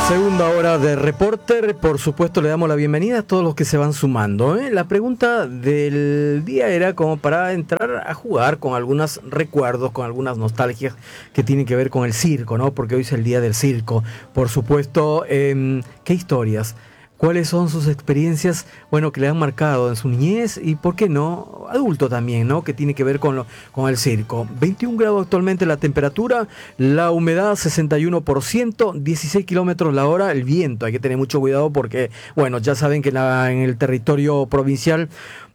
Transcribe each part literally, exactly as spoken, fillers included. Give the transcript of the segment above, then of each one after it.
Segunda hora de Reporter. Por supuesto, le damos la bienvenida a todos los que se van sumando, ¿eh? La pregunta del día era como para entrar a jugar con algunos recuerdos, con algunas nostalgias que tienen que ver con el circo, ¿no? Porque hoy es el día del circo. Por supuesto, eh, ¿qué historias? ¿Cuáles son sus experiencias, bueno, que le han marcado en su niñez y, por qué no, adulto también, ¿no? Que tiene que ver con, lo, con el circo. veintiún grados actualmente la temperatura, la humedad sesenta y uno por ciento, dieciséis kilómetros la hora, el viento. Hay que tener mucho cuidado porque, bueno, ya saben que en, la, en el territorio provincial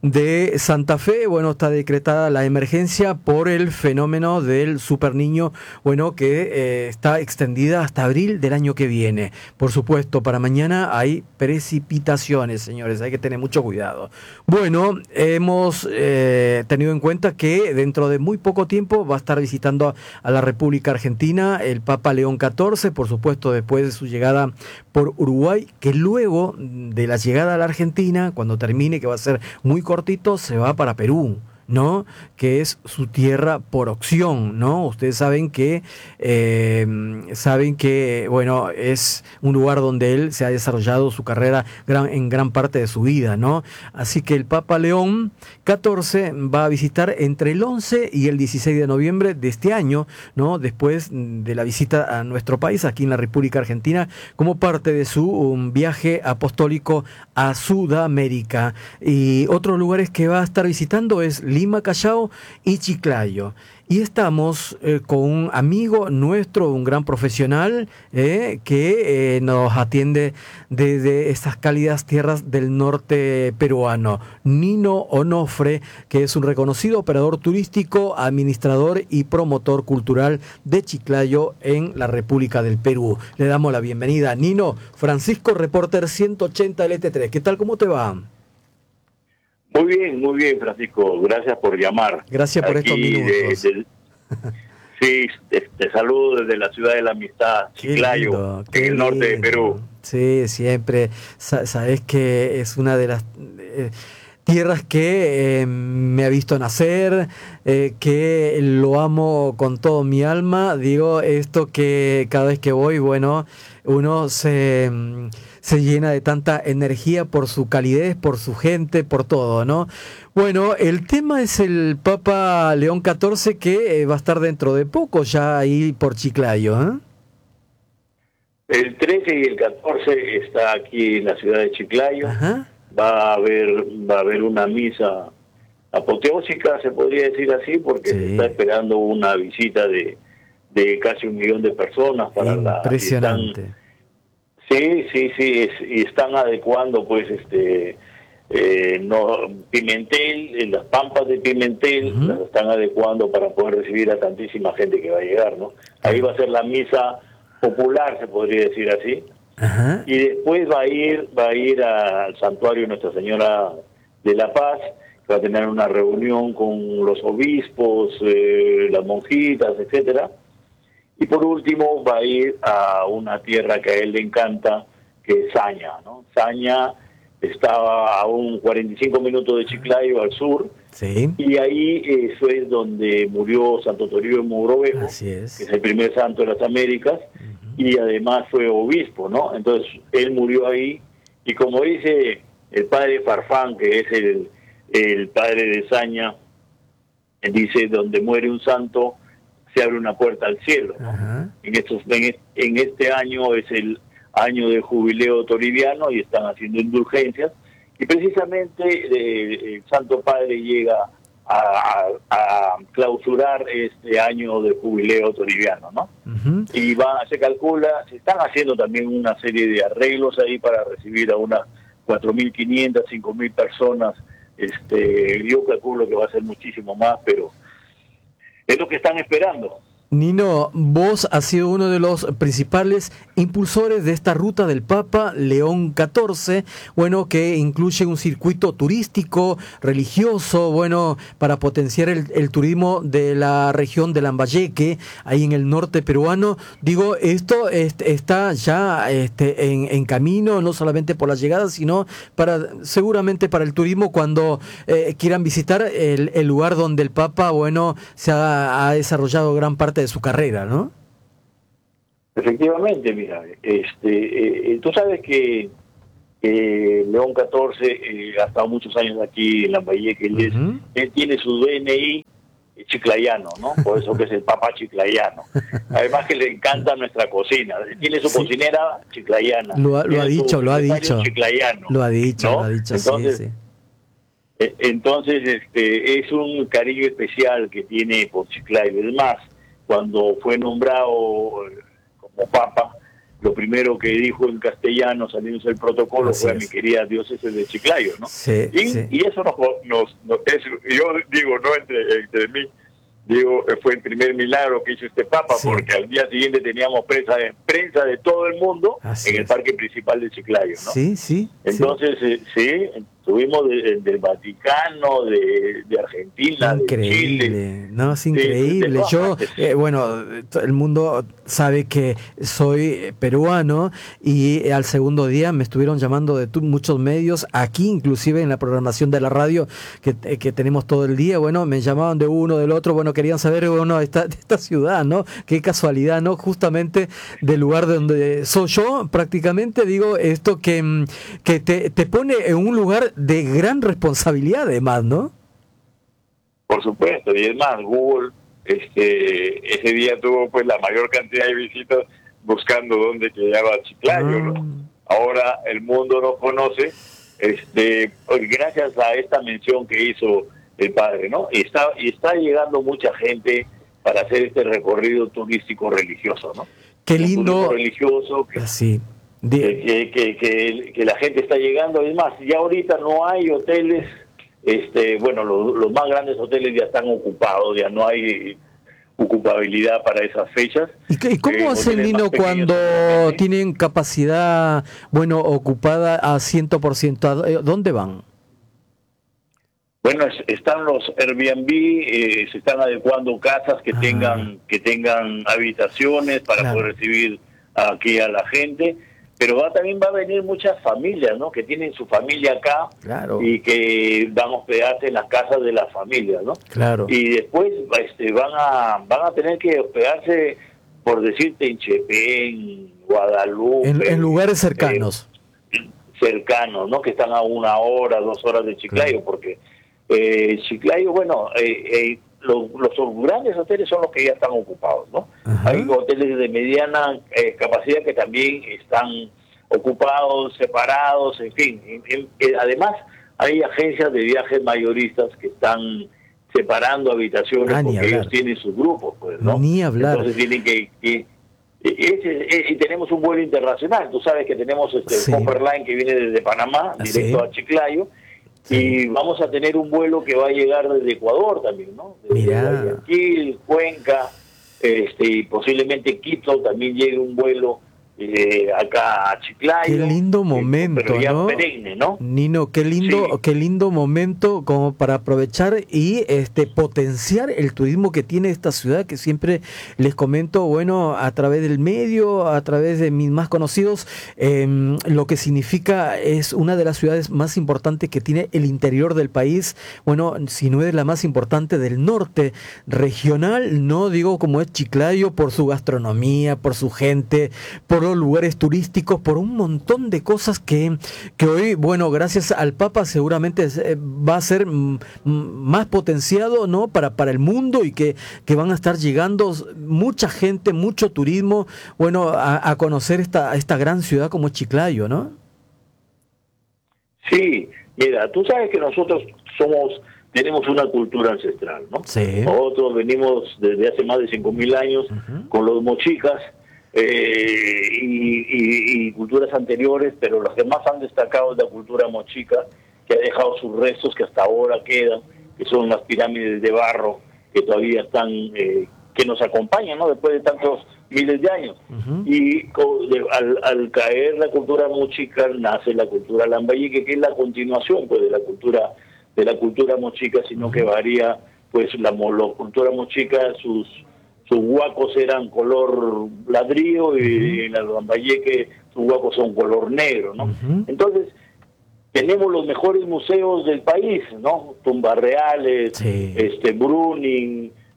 de Santa Fe, bueno, está decretada la emergencia por el fenómeno del superniño, bueno, que eh, está extendida hasta abril del año que viene. Por supuesto, para mañana hay precipitaciones, señores, hay que tener mucho cuidado. Bueno, hemos eh, tenido en cuenta que dentro de muy poco tiempo va a estar visitando a, a la República Argentina el Papa León catorce, por supuesto, después de su llegada por Uruguay, que luego de la llegada a la Argentina, cuando termine, que va a ser muy cortito, se va para Perú, ¿no? Que es su tierra por opción, ¿no? Ustedes saben que eh, saben que, bueno, es un lugar donde él se ha desarrollado su carrera gran, en gran parte de su vida, ¿no? Así que el Papa León catorce va a visitar entre el once y el dieciséis de noviembre de este año, ¿no? Después de la visita a nuestro país, aquí en la República Argentina, como parte de su um, viaje apostólico a Sudamérica. Y otros lugares que va a estar visitando es Lima, Callao y Chiclayo. Y estamos eh, con un amigo nuestro, un gran profesional, eh, que eh, nos atiende desde estas cálidas tierras del norte peruano. Nino Onofre, que es un reconocido operador turístico, administrador y promotor cultural de Chiclayo en la República del Perú. Le damos la bienvenida. Nino, Francisco, Reporter ciento ochenta L T tres. ¿Qué tal? ¿Cómo te va? Muy bien, muy bien, Francisco. Gracias por llamar. Gracias por Aquí estos minutos. De, de, sí, te, te saludo desde la ciudad de la amistad, Chiclayo, en el norte de Perú. Sí, siempre. Sa sabes que es una de las eh, tierras que eh, me ha visto nacer, eh, que lo amo con todo mi alma. Digo esto que cada vez que voy, bueno, uno se... se llena de tanta energía por su calidez, por su gente, por todo, ¿no? Bueno, el tema es el Papa León catorce, que va a estar dentro de poco ya ahí por Chiclayo, ¿eh? El trece y el catorce está aquí en la ciudad de Chiclayo. Ajá. Va a haber va a haber una misa apoteósica, se podría decir así, porque sí, se está esperando una visita de, de casi un millón de personas para la... Impresionante. Sí, sí, sí, es, y están adecuando, pues, este, eh, no, Pimentel, en las pampas de Pimentel, uh-huh, las están adecuando para poder recibir a tantísima gente que va a llegar, ¿no? Ahí va a ser la misa popular, se podría decir así, uh-huh, y después va a ir, va a ir al santuario de Nuestra Señora de la Paz, que va a tener una reunión con los obispos, eh, las monjitas, etcétera. Y por último va a ir a una tierra que a él le encanta, que es Saña, ¿no? Saña estaba a un cuarenta y cinco minutos de Chiclayo al sur, sí, y ahí eso es donde murió Santo Toribio de Mogrovejo, así es, que es el primer santo de las Américas, uh-huh, y además fue obispo, ¿no? Entonces él murió ahí, y como dice el padre Farfán, que es el, el padre de Saña, dice, donde muere un santo, se abre una puerta al cielo, ¿no? Uh-huh. En estos en, en este año es el año del jubileo toribiano y están haciendo indulgencias, y precisamente eh, el Santo Padre llega a, a, a clausurar este año del jubileo toribiano, ¿no? Uh-huh. Y va, se calcula, se están haciendo también una serie de arreglos ahí para recibir a unas cuatro mil quinientas, cinco mil personas. Este, yo calculo que va a ser muchísimo más, pero es lo que están esperando. Nino, vos has sido uno de los principales impulsores de esta ruta del Papa León catorce, bueno, que incluye un circuito turístico, religioso, bueno, para potenciar el, el turismo de la región de Lambayeque, ahí en el norte peruano. Digo, esto este, está ya este, en, en camino, no solamente por la llegada, sino para seguramente para el turismo cuando eh, quieran visitar el, el lugar donde el Papa, bueno, se ha, ha desarrollado gran parte de su carrera, ¿no? Efectivamente, mira, este, eh, tú sabes que eh, León catorce eh, ha estado muchos años aquí en Lambayeque, él, es, Uh-huh. él tiene su D N I chiclayano, ¿no? Por eso que es el Papa chiclayano. Además que le encanta nuestra cocina, tiene su Sí. cocinera chiclayana. Lo ha, lo ha tiene su dicho, lo ha secretario dicho. chiclayano, Lo ha dicho, ¿no? lo ha dicho, Entonces, sí, sí. eh, entonces este, es un cariño especial que tiene por Chiclayo. Es más, cuando fue nombrado eh, como Papa, lo primero que dijo en castellano, saliéndose del protocolo, Así fue a es. mi querida diócesis de Chiclayo, ¿no? Sí, y, sí. y eso nos, nos, nos es, yo digo, no entre, entre mí, digo, fue el primer milagro que hizo este Papa, Sí. porque al día siguiente teníamos prensa de, prensa de todo el mundo Así en el es. parque principal de Chiclayo, ¿no? Sí, sí. Entonces, sí, eh, sí tuvimos de, del Vaticano, de, de Argentina, de Chile. Increíble, no, es de- de increíble. todas Yo, partes. eh, bueno, t- el mundo sabe que soy peruano y eh, al segundo día me estuvieron llamando de tu- muchos medios, aquí inclusive en la programación de la radio que, eh, que tenemos todo el día. Bueno, me llamaban de uno, del otro, bueno, querían saber, bueno, esta, de esta ciudad, ¿no? Qué casualidad, ¿no? Justamente del lugar de donde soy yo, prácticamente digo esto que, mm, que te, te pone en un lugar de gran responsabilidad además, ¿no? Por supuesto, y es más, Google este ese día tuvo pues la mayor cantidad de visitas buscando dónde quedaba Chiclayo, ¿no? Ah. Ahora el mundo nos conoce, este, gracias a esta mención que hizo el padre, ¿no? Y está, y está llegando mucha gente para hacer este recorrido turístico religioso, ¿no? Qué Un lindo. turismo religioso que, Sí. que, Di- que, que, que- que la gente está llegando. Es más, ya ahorita no hay hoteles, este, bueno, los, los más grandes hoteles ya están ocupados, ya no hay ocupabilidad para esas fechas. ¿Y, qué- y cómo Eh, hace el hoteles más Nino pequeños cuando solamente. tienen capacidad, bueno, ocupada a cien por ciento? ¿A ¿Dónde van? Bueno, es- están los Airbnb, eh, se están adecuando casas que Ah. tengan que tengan habitaciones para Claro. poder recibir aquí a la gente, pero va, también va a venir muchas familias, ¿no? Que tienen su familia acá Claro. y que van a hospedarse en las casas de las familias, ¿no? Claro. Y después este, van a van a tener que hospedarse, por decirte, en Chepén, Guadalupe, En, en lugares cercanos. eh, cercanos, ¿no? Que están a una hora, dos horas de Chiclayo, Claro. porque eh, Chiclayo, bueno, eh, eh, los, los grandes hoteles son los que ya están ocupados, ¿no? Ajá. Hay hoteles de mediana eh, capacidad que también están ocupados, separados, en fin. En- en- eh, además, hay agencias de viajes mayoristas que están separando habitaciones Ah, ni porque ellos hablar. tienen sus grupos, pues, ¿no? Ni hablar. Entonces tienen que... que ese- ese- y tenemos un vuelo internacional. Tú sabes que tenemos este Sí. Copperline que viene desde Panamá, Ah, directo sí. a Chiclayo. Sí. Y vamos a tener un vuelo que va a llegar desde Ecuador también, ¿no? Desde Mirá. Guayaquil, Cuenca, este, y posiblemente Quito también llegue un vuelo eh, acá a Chiclayo. Qué lindo eh, momento, pero ya ¿no? perenne, ¿no? Nino, qué lindo, Sí. qué lindo momento como para aprovechar y este potenciar el turismo que tiene esta ciudad, que siempre les comento, bueno, a través del medio, a través de mis más conocidos, eh, lo que significa es una de las ciudades más importantes que tiene el interior del país, bueno, si no es la más importante del norte regional, no digo como es Chiclayo, por su gastronomía, por su gente, por los lugares turísticos, por un montón de cosas que, que hoy, bueno, gracias al Papa seguramente eh, va a ser mm, más potenciado, ¿no? Para, para el mundo y que, que van a estar llegando mucha gente, mucho turismo, bueno, a, a conocer esta, esta gran ciudad como Chiclayo, ¿no? Sí, mira, tú sabes que nosotros somos, tenemos una cultura ancestral, ¿no? Sí. Nosotros venimos desde hace más de cinco mil años Ujú. con los mochicas eh, y, y- y culturas anteriores, pero los que más han destacado es la cultura mochica, que ha dejado sus restos que hasta ahora quedan, que son las pirámides de barro que todavía están, eh, que nos acompañan, ¿no? Después de tantos miles de años. Ujú. Y co- de- al, al caer la cultura mochica nace la cultura lambayeque, que es la continuación pues de la cultura de la cultura mochica, sino que varía pues la, mo- la cultura mochica, sus sus huacos eran color ladrillo y en la lambayeque sus huacos son color negro, ¿no? Ujú. Entonces tenemos los mejores museos del país, ¿no? Tumbas Reales, Sí. este Bruning,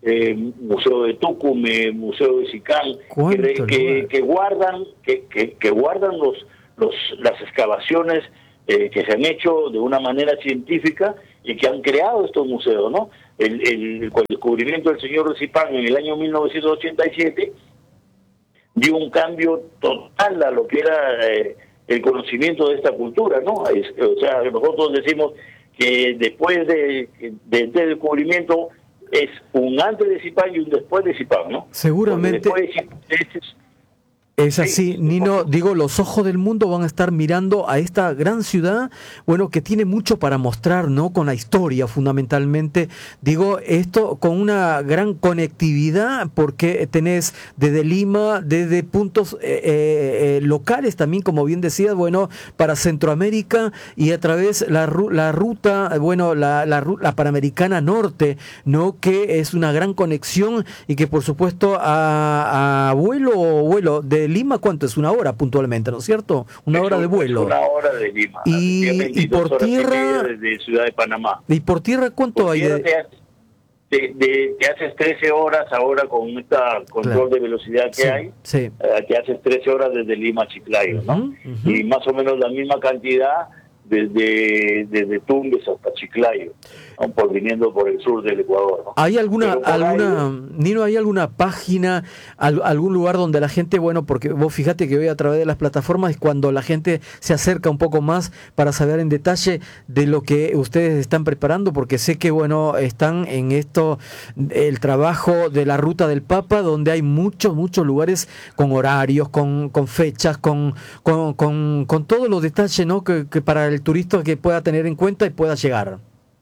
eh, Museo de Tucumán, Museo de Sicán, que, que, que guardan, que, que, que guardan los, los, las excavaciones eh, que se han hecho de una manera científica y que han creado estos museos, ¿no? El, el, el descubrimiento del señor Recipán en el año mil novecientos ochenta y siete dio un cambio total a lo que era eh, el conocimiento de esta cultura, ¿no? Es, o sea, nosotros decimos que después de, de este descubrimiento es un antes de Zipán y un después de Zipán, ¿no? Seguramente. Después de Zipán, es, Es así, Nino, digo, los ojos del mundo van a estar mirando a esta gran ciudad, bueno, que tiene mucho para mostrar, ¿no? Con la historia, fundamentalmente. Digo, esto con una gran conectividad, porque tenés desde Lima, desde puntos eh, eh, locales también, como bien decías, bueno, para Centroamérica y a través la, la ruta, bueno, la, la, la Panamericana Norte, ¿no? Que es una gran conexión y que, por supuesto, a, a vuelo o vuelo de Lima, ¿cuánto es? Una hora puntualmente, ¿no es cierto? Una es hora de vuelo. Una hora de Lima. Y, y por tierra... Desde Ciudad de Panamá. ¿Y por tierra cuánto por hay? Tierra De... Te, haces, te, te, te haces trece horas ahora con esta control claro. de velocidad que sí, hay. Sí. Uh, te haces trece horas desde Lima a Chiclayo, ¿no? Uh-huh, uh-huh. Y más o menos la misma cantidad desde, desde Tumbes hasta Chiclayo, ¿no? Por viniendo por el sur del Ecuador, ¿no? ¿Hay alguna, alguna ahí... Nino, hay alguna página, al, algún lugar donde la gente, bueno, porque vos fíjate que hoy a través de las plataformas es cuando la gente se acerca un poco más para saber en detalle de lo que ustedes están preparando, porque sé que, bueno, están en esto, el trabajo de la Ruta del Papa, donde hay muchos, muchos lugares con horarios, con, con fechas, con, con, con, con todos los detalles, ¿no? Que, que para el turista que pueda tener en cuenta y pueda llegar.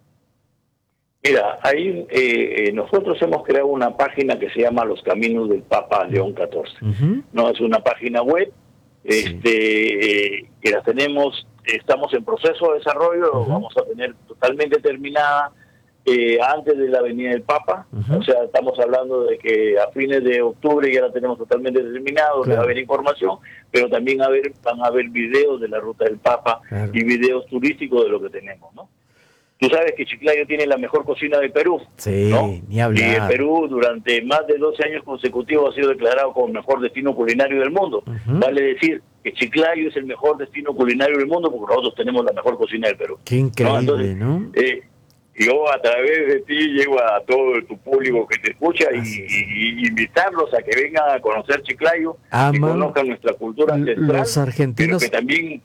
Mira, ahí eh, nosotros hemos creado una página que se llama Los Caminos del Papa León catorce. Uh-huh. No es una página web, este, sí. eh, que la tenemos, estamos en proceso de desarrollo, uh-huh. vamos a tener totalmente terminada eh, antes de la venida del Papa. Uh-huh. O sea, estamos hablando de que a fines de octubre ya la tenemos totalmente terminada, claro. va a haber información, pero también a ver, van a haber videos de la Ruta del Papa, claro. y videos turísticos de lo que tenemos, ¿no? Tú sabes que Chiclayo tiene la mejor cocina de Perú, sí, ¿no? Ni hablar. Y el Perú durante más de doce años consecutivos ha sido declarado como el mejor destino culinario del mundo. Uh-huh. Vale decir que Chiclayo es el mejor destino culinario del mundo porque nosotros tenemos la mejor cocina del Perú. Qué increíble, ¿no? Entonces, ¿no? Eh, yo a través de ti llego a todo tu público que te escucha y, y, y invitarlos a que vengan a conocer Chiclayo, Aman que conozcan nuestra cultura ancestral, los argentinos, pero que también...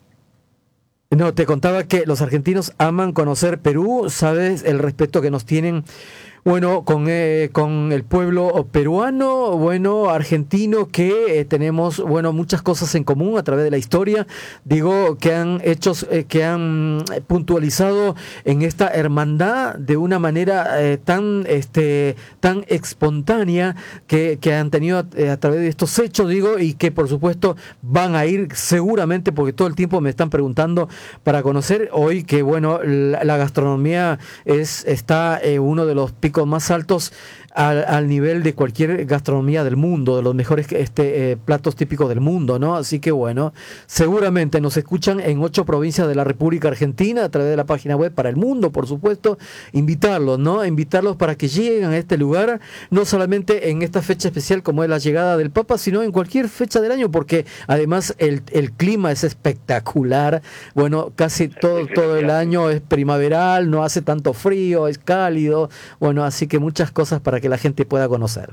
No, te contaba que los argentinos aman conocer Perú, sabes el respeto que nos tienen, bueno, con, eh, con el pueblo peruano, bueno, argentino, que eh, tenemos, bueno, muchas cosas en común a través de la historia, digo, que han hecho, eh, que han puntualizado en esta hermandad de una manera eh, tan, este, tan espontánea que, que han tenido a, eh, a través de estos hechos, digo, y que por supuesto van a ir seguramente, porque todo el tiempo me están preguntando para conocer hoy que, bueno, la, la gastronomía es, está eh, uno de los picos más altos al, al nivel de cualquier gastronomía del mundo, de los mejores este, eh, platos típicos del mundo, ¿no? Así que bueno, seguramente nos escuchan en ocho provincias de la República Argentina a través de la página web para el mundo, por supuesto, invitarlos, ¿no? Invitarlos para que lleguen a este lugar, no solamente en esta fecha especial como es la llegada del Papa, sino en cualquier fecha del año, porque además el, el clima es espectacular, bueno, casi todo, todo el año es primaveral, no hace tanto frío, es cálido, bueno, así que muchas cosas para que la gente pueda conocer.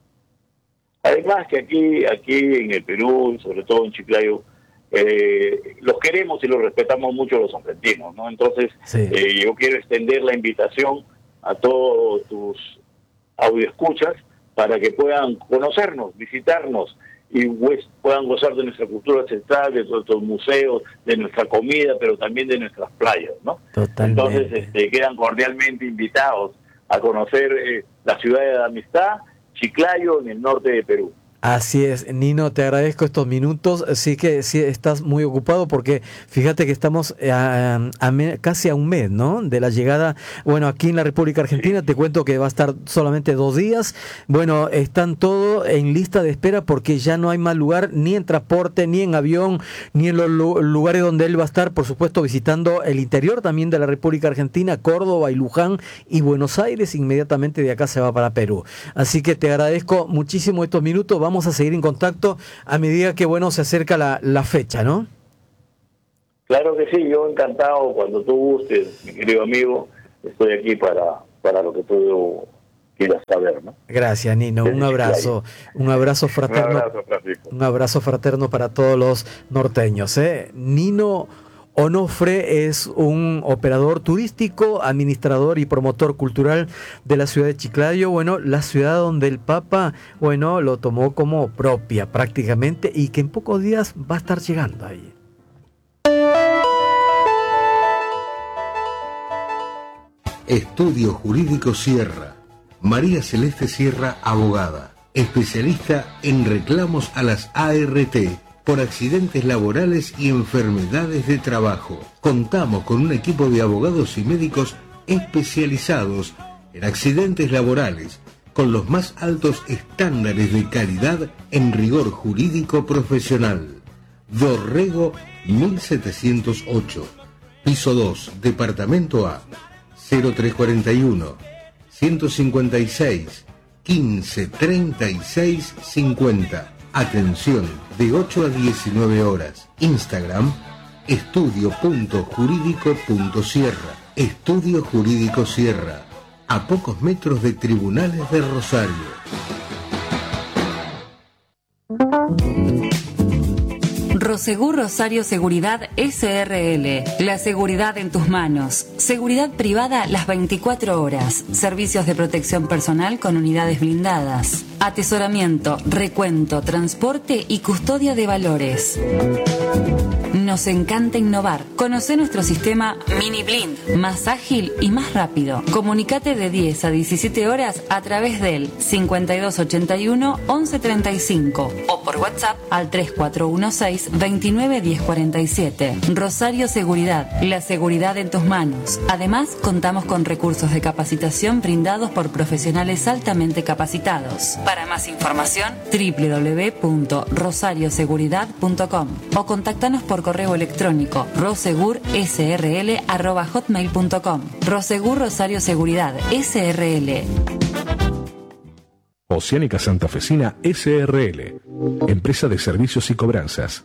Además que aquí aquí en el Perú, sobre todo en Chiclayo, eh, los queremos y los respetamos mucho los argentinos, ¿no? Entonces, sí. eh, yo quiero extender la invitación a todos tus audioescuchas para que puedan conocernos, visitarnos y pues, puedan gozar de nuestra cultura ancestral, de nuestros museos, de nuestra comida, pero también de nuestras playas, ¿no? Totalmente. Entonces, este, quedan cordialmente invitados a conocer eh, la ciudad de la amistad, Chiclayo, en el norte de Perú. Así es, Nino, te agradezco estos minutos. Sí que sí estás muy ocupado porque fíjate que estamos a, a me, casi a un mes, ¿no? De la llegada, bueno, aquí en la República Argentina, te cuento que va a estar solamente dos días. Bueno, están todos en lista de espera porque ya no hay más lugar ni en transporte, ni en avión, ni en los lugares donde él va a estar, por supuesto, visitando el interior también de la República Argentina, Córdoba y Luján y Buenos Aires. Inmediatamente de acá se va para Perú. Así que te agradezco muchísimo estos minutos. Vamos a seguir en contacto a medida que, bueno, se acerca la, la fecha, ¿no? Claro que sí, yo encantado, cuando tú gustes, mi querido amigo, estoy aquí para, para lo que tú quieras saber, ¿no? Gracias, Nino, un abrazo, un abrazo fraterno, un abrazo, Francisco. Un abrazo fraterno para todos los norteños, ¿eh? Nino Onofre es un operador turístico, administrador y promotor cultural de la ciudad de Chiclayo, bueno, la ciudad donde el Papa, bueno, lo tomó como propia prácticamente y que en pocos días va a estar llegando ahí. Estudio Jurídico Sierra. María Celeste Sierra, abogada, especialista en reclamos a las A R T por accidentes laborales y enfermedades de trabajo. Contamos con un equipo de abogados y médicos especializados en accidentes laborales, con los más altos estándares de calidad en rigor jurídico profesional. Dorrego mil setecientos ocho, piso dos, departamento A, cero tres cuarenta y uno, ciento cincuenta y seis, quince, treinta y seis, cincuenta. Atención, de ocho a diecinueve horas. Instagram, estudio punto jurídico punto sierra. Estudio Jurídico Sierra, a pocos metros de Tribunales de Rosario. Prosegur Rosario Seguridad S R L. La seguridad en tus manos. Seguridad privada las veinticuatro horas. Servicios de protección personal con unidades blindadas. Atesoramiento, recuento, transporte y custodia de valores. Nos encanta innovar. Conoce nuestro sistema Mini Blind, más ágil y más rápido. Comunicate de diez a diecisiete horas a través del cincuenta y dos ochenta y uno once treinta y cinco o por WhatsApp al tres cuatro uno seis veintinueve diez cuarenta y siete. Rosario Seguridad, la seguridad en tus manos. Además, contamos con recursos de capacitación brindados por profesionales altamente capacitados. Para más información, doble u doble u doble u punto rosario seguridad punto com o contáctanos por correo electrónico rosegur s r l arroba hotmail punto com. Rosegur Rosario Seguridad S R L. Oceánica Santafesina S R L, empresa de servicios y cobranzas.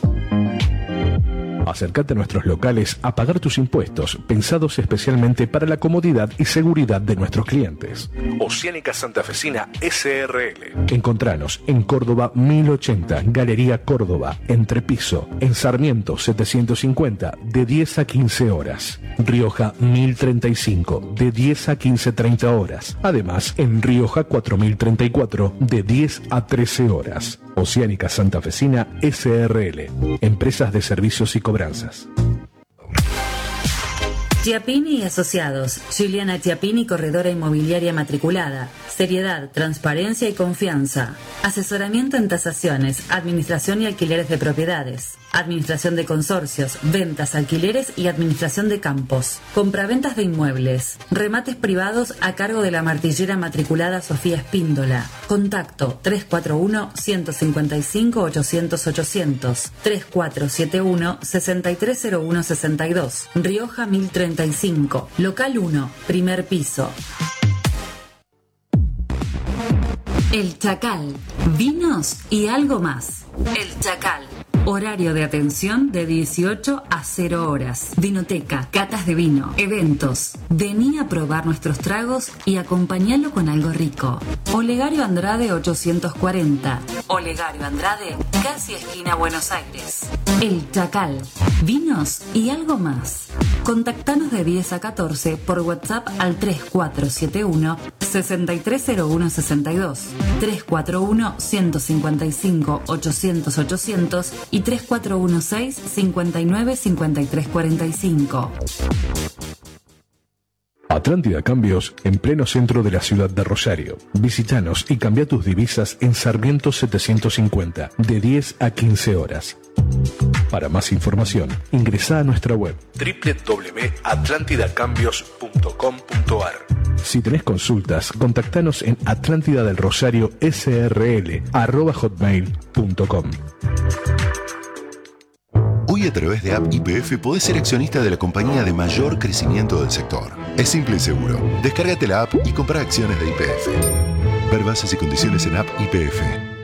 Acércate a nuestros locales a pagar tus impuestos, pensados especialmente para la comodidad y seguridad de nuestros clientes. Oceánica Santafesina S R L. Encontranos en Córdoba mil ochenta, Galería Córdoba, Entrepiso, en Sarmiento setecientos cincuenta, de diez a quince horas. Rioja mil treinta y cinco, de diez a quince treinta horas. Además, en Rioja cuatro mil treinta y cuatro, de diez a trece horas. Oceánica Santafesina S R L, empresas de servicios y cobranzas. Chiappini y Asociados. Juliana Chiappini, corredora inmobiliaria matriculada. Seriedad, transparencia y confianza. Asesoramiento en tasaciones, administración y alquileres de propiedades. Administración de consorcios, ventas, alquileres y administración de campos. Compraventas de inmuebles. Remates privados a cargo de la martillera matriculada Sofía Espíndola. Contacto tres cuatro uno, uno cinco cinco, ochocientos, ochocientos. tres cuatro siete uno, seis tres cero uno seis dos. Rioja mil treinta y cinco. Local uno, primer piso. El Chacal. Vinos y algo más. El Chacal. Horario de atención de dieciocho a cero horas. Vinoteca, catas de vino, eventos. Vení a probar nuestros tragos y acompañalo con algo rico. Olegario Andrade ochocientos cuarenta. Olegario Andrade, casi esquina Buenos Aires. El Chacal. Vinos y algo más. Contactanos de diez a catorce por WhatsApp al tres cuatro siete uno, seis tres cero uno seis dos, tres cuatro uno, uno cinco cinco, ochocientos, ochocientos y tres cuatro uno seis, cinco nueve cinco tres cuatro cinco. Atlántida Cambios, en pleno centro de la ciudad de Rosario. Visítanos y cambia tus divisas en Sarmiento setecientos cincuenta, de diez a quince horas. Para más información, ingresa a nuestra web doble u doble u doble u punto atlántida cambios punto com punto a r. Si tenés consultas, contactanos en atlántida del rosario s r l arroba hotmail punto com. Hoy a través de App Y P F podés ser accionista de la compañía de mayor crecimiento del sector. Es simple y seguro. Descárgate la app y comprá acciones de Y P F. Ver bases y condiciones en App Y P F.